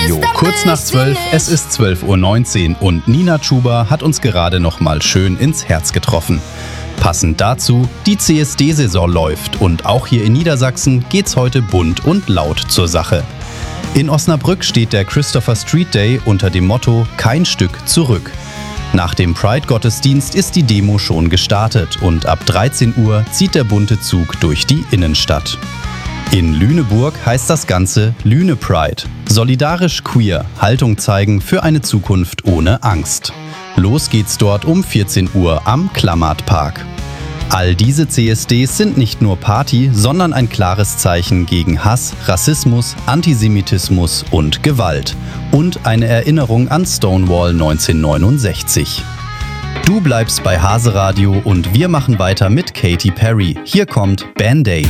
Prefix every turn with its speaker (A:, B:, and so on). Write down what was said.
A: Radio. Kurz nach 12, es ist 12:19 Uhr und Nina Chuba hat uns gerade nochmal schön ins Herz getroffen. Passend dazu, die CSD-Saison läuft und auch hier in Niedersachsen geht's heute bunt und laut zur Sache. In Osnabrück steht der Christopher Street Day unter dem Motto „Kein Stück zurück". Nach dem Pride-Gottesdienst ist die Demo schon gestartet und ab 13 Uhr zieht der bunte Zug durch die Innenstadt. In Lüneburg heißt das Ganze Lüne Pride. Solidarisch queer, Haltung zeigen für eine Zukunft ohne Angst. Los geht's dort um 14 Uhr am Klammertpark. All diese CSDs sind nicht nur Party, sondern ein klares Zeichen gegen Hass, Rassismus, Antisemitismus und Gewalt. Und eine Erinnerung an Stonewall 1969. Du bleibst bei Hase Radio und wir machen weiter mit Katy Perry. Hier kommt Band-Aid.